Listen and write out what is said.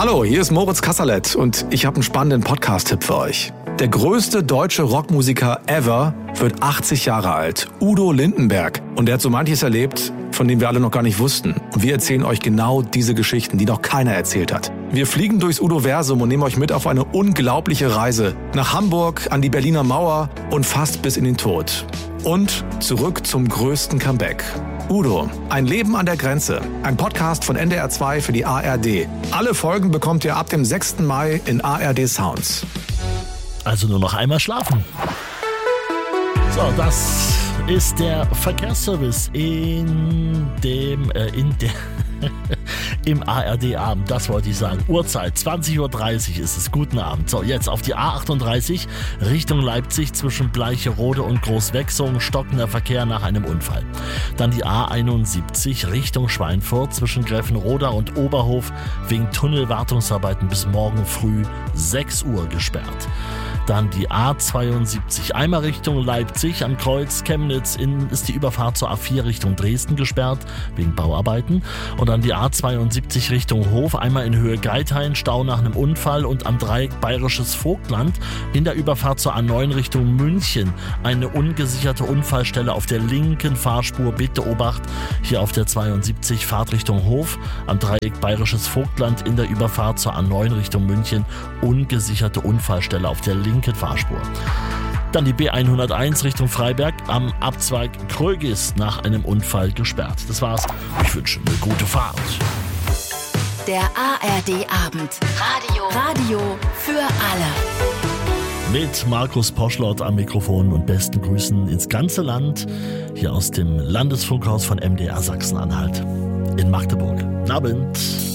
Hallo, hier ist Moritz Kasserlet und ich habe einen spannenden Podcast-Tipp für euch. Der größte deutsche Rockmusiker ever wird 80 Jahre alt, Udo Lindenberg. Und der hat so manches erlebt, von dem wir alle noch gar nicht wussten. Und wir erzählen euch genau diese Geschichten, die noch keiner erzählt hat. Wir fliegen durchs Udo-Versum und nehmen euch mit auf eine unglaubliche Reise. Nach Hamburg, an die Berliner Mauer und fast bis in den Tod. Und zurück zum größten Comeback. Udo, ein Leben an der Grenze. Ein Podcast von NDR 2 für die ARD. Alle Folgen bekommt ihr ab dem 6. Mai in ARD Sounds. Also nur noch einmal schlafen. So, das ist der Verkehrsservice im ARD-Abend, das wollte ich sagen. Uhrzeit, 20.30 Uhr ist es. Guten Abend. So, jetzt auf die A38 Richtung Leipzig zwischen Bleicherode und Großwechsung, stockender Verkehr nach einem Unfall. Dann die A71 Richtung Schweinfurt zwischen Gräfenroda und Oberhof wegen Tunnelwartungsarbeiten bis morgen früh 6 Uhr gesperrt. Dann die A72 einmal Richtung Leipzig am Kreuz Chemnitz ist die Überfahrt zur A4 Richtung Dresden gesperrt wegen Bauarbeiten. Und dann die A72 Richtung Hof einmal in Höhe Geithain, Stau nach einem Unfall und am Dreieck Bayerisches Vogtland in der Überfahrt zur A9 Richtung München eine ungesicherte Unfallstelle auf der linken Fahrspur. Bitte Obacht, hier auf der 72 Fahrt Richtung Hof am Dreieck Bayerisches Vogtland in der Überfahrt zur A9 Richtung München ungesicherte Unfallstelle auf der linken Fahrspur. Dann die B101 Richtung Freiberg am Abzweig Krögis nach einem Unfall gesperrt. Das war's. Ich wünsche eine gute Fahrt. Der ARD-Abend. Radio für alle. Mit Markus Poschlott am Mikrofon und besten Grüßen ins ganze Land. Hier aus dem Landesfunkhaus von MDR Sachsen-Anhalt in Magdeburg. Guten Abend.